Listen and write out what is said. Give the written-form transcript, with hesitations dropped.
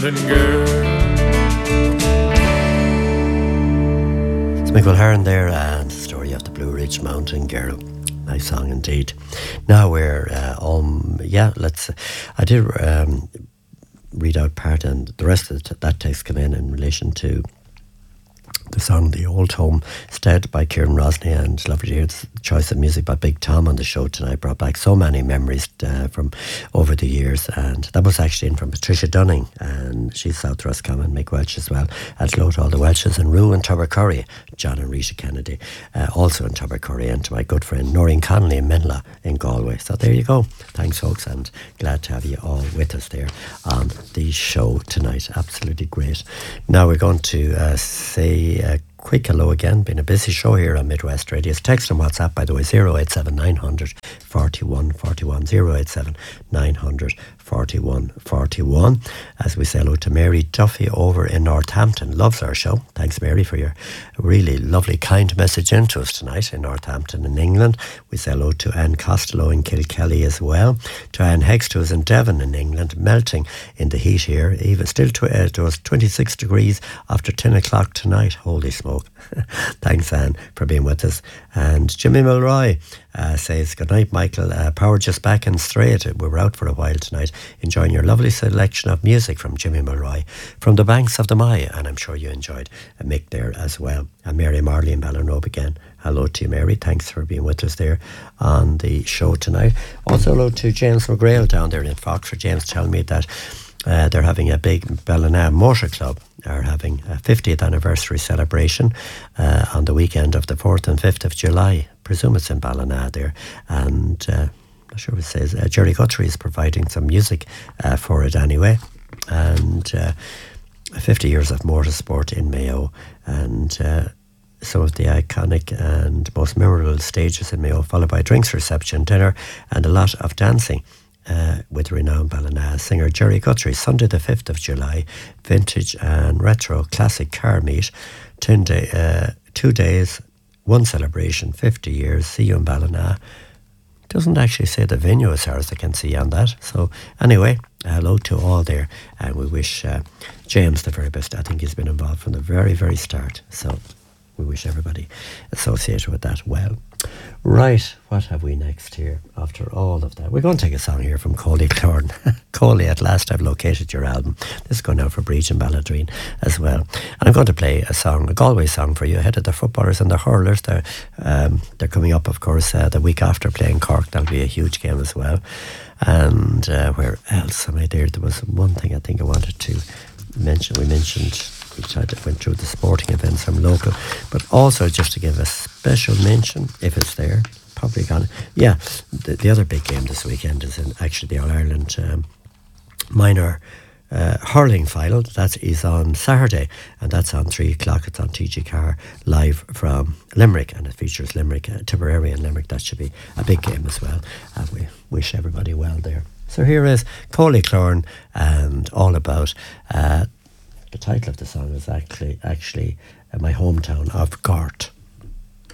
It's Michael Hearn there and the story of the Blue Ridge Mountain Girl. Nice song indeed. Now we're I did read out part and the rest of that text came in relation to the song The Old Homestead by Kieran Rosny, and lovely to hear the choice of music by Big Tom on the show tonight. Brought back so many memories from over the years, and that was actually in from Patricia Dunning, and she's South Roscommon, Mick Welch as well, and hello to all the Welches and Rue and Tubbercurry, John and Rita Kennedy, also in Tubbercurry, and to my good friend Noreen Connolly in Menla in Galway. So there you go. Thanks folks, and glad to have you all with us there on the show tonight. Absolutely great. Now we're going to say a quick hello again. Been a busy show here on Midwest Radio. Text and WhatsApp, by the way, 087 900 41 41, 087 900 41 41. As we say hello to Mary Duffy over in Northampton. Loves our show. Thanks, Mary, for your really lovely, kind message into us tonight in Northampton in England. We say hello to Anne Costello in Kilkelly as well. To Anne Hegst, who's in Devon in England, melting in the heat here. Even still it was 26 degrees after 10 o'clock tonight. Holy smoke. Thanks, Anne, for being with us. And Jimmy Milroy says, good night, Michael. Power just back and straight. We were out for a while tonight, enjoying your lovely selection of music from Jimmy Milroy from the banks of the Maya, and I'm sure you enjoyed Mick there as well. And Mary Marley in Ballinrobe again. Hello to you, Mary. Thanks for being with us there on the show tonight. Also hello to James McGrail down there in Foxford. James telling me that they're having a big Ballina Motor Club are having a 50th anniversary celebration on the weekend of the 4th and 5th of July. Presume it's in Ballina there, and not sure what it says. Jerry Guthrie is providing some music for it anyway, and 50 years of motorsport in Mayo, and some of the iconic and most memorable stages in Mayo, followed by a drinks reception, dinner, and a lot of dancing. With renowned Ballina singer Jerry Guthrie. Sunday the 5th of July, vintage and retro classic car meet. 2 days, one celebration, 50 years. See you in Ballina. Doesn't actually say the venue as far as I can see on that. So anyway, hello to all there, and we wish James the very best. I think he's been involved from the very, very start. So we wish everybody associated with that well. Right, what have we next here after all of that? We're going to take a song here from Coley Clorn. Coley, at last I've located your album. This is going out for Breach and Balladrine as well. And I'm going to play a song, a Galway song for you, ahead of the footballers and the hurlers. They're coming up, of course, the week after playing Cork. That'll be a huge game as well. And where else am I there? There was one thing I think I wanted to mention. We went through the sporting events from local, but also just to give a special mention, if it's there, probably gone. Yeah, the other big game this weekend is actually the All-Ireland minor hurling final. That is on Saturday, and that's on 3 o'clock. It's on TG Carr live from Limerick, and it features Limerick, Tipperary and Limerick. That should be a big game as well, and we wish everybody well there. So here is Coley Clorn and All About. The title of the song is actually My Hometown of Gort.